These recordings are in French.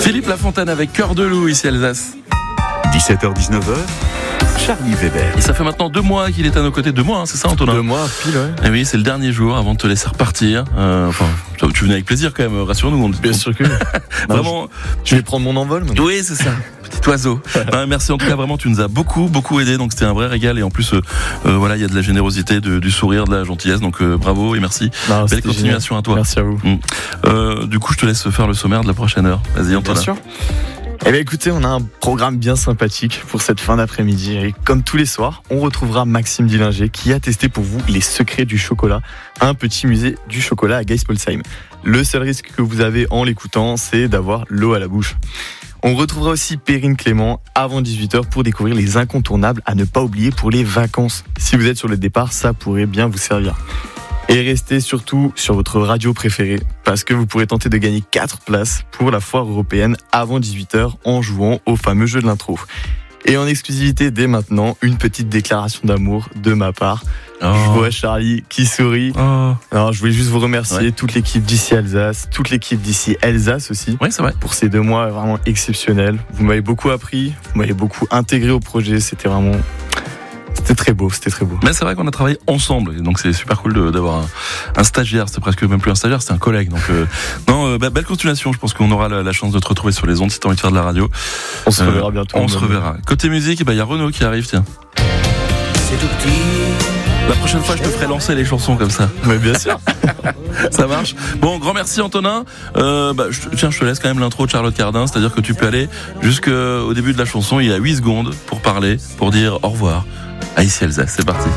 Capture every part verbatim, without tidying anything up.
Philippe Lafontaine avec Cœur de loup ici Alsace. dix-sept heures dix-neuf heures, Charlie Weber. Et ça fait maintenant deux mois qu'il est à nos côtés. Deux mois, hein, c'est ça, Antonin? Deux mois, pile, ouais. Et oui, c'est le dernier jour avant de te laisser repartir. Euh, enfin, tu venais avec plaisir quand même, rassure-nous. On... Bien sûr que. Vraiment. Non, je, je vais prendre mon envol maintenant. Oui, c'est ça. Petit oiseau. hein, merci en tout cas, vraiment, tu nous as beaucoup, beaucoup aidé. Donc c'était un vrai régal. Et en plus, euh, euh, voilà, il y a de la générosité, de, du sourire, de la gentillesse. Donc euh, bravo et merci. Non, Belle continuation génial. à toi. Merci à vous. Mmh. Euh, du coup, je te laisse faire le sommaire de la prochaine heure. Vas-y, Antonin. Bien sûr. Eh bien écoutez, on a un programme bien sympathique pour cette fin d'après-midi. Et comme tous les soirs, on retrouvera Maxime Dillinger qui a testé pour vous les secrets du chocolat, un petit musée du chocolat à Geispolsheim. Le seul risque que vous avez en l'écoutant, c'est d'avoir l'eau à la bouche. On retrouvera aussi Perrine Clément avant dix-huit heures pour découvrir les incontournables à ne pas oublier pour les vacances. Si vous êtes sur le départ, ça pourrait bien vous servir. Et restez surtout sur votre radio préférée parce que vous pourrez tenter de gagner quatre places pour la foire européenne avant dix-huit heures en jouant au fameux jeu de l'intro. Et en exclusivité dès maintenant, une petite déclaration d'amour de ma part. Oh. Je vois Charlie qui sourit. Oh. Alors je voulais juste vous remercier, ouais. toute l'équipe d'ici Alsace, toute l'équipe d'ici Alsace aussi. Oui, c'est vrai. Pour ces deux mois vraiment exceptionnels. Vous m'avez beaucoup appris, vous m'avez beaucoup intégré au projet, c'était vraiment... C'était très beau, c'était très beau. Mais c'est vrai qu'on a travaillé ensemble, et donc c'est super cool de, d'avoir un, un stagiaire. C'est presque même plus un stagiaire, c'est un collègue. Donc euh, non, euh, bah, belle continuation. Je pense qu'on aura la, la chance de te retrouver sur les ondes si t'as envie de faire de la radio. On se euh, reverra bientôt. On se reverra. Côté musique, il bah, y a Renaud qui arrive. Tiens. C'est tout petit. La prochaine fois, je te ferai lancer les chansons comme ça. Mais bien sûr. Ça marche. Bon, grand merci Antonin. Euh, bah, je, tiens, je te laisse quand même l'intro de Charlotte Cardin, c'est-à-dire que tu peux aller jusqu'au début de la chanson. Il y a huit secondes pour parler, pour dire au revoir. À ici Alsace, c'est parti.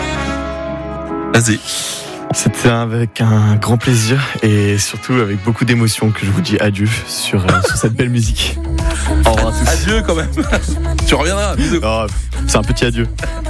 Vas-y. C'était avec un grand plaisir et surtout avec beaucoup d'émotion que je vous dis adieu sur, euh, sur cette belle musique. Au revoir à tous. Adieu quand même. Tu reviendras. Bisous. Oh, c'est un petit adieu.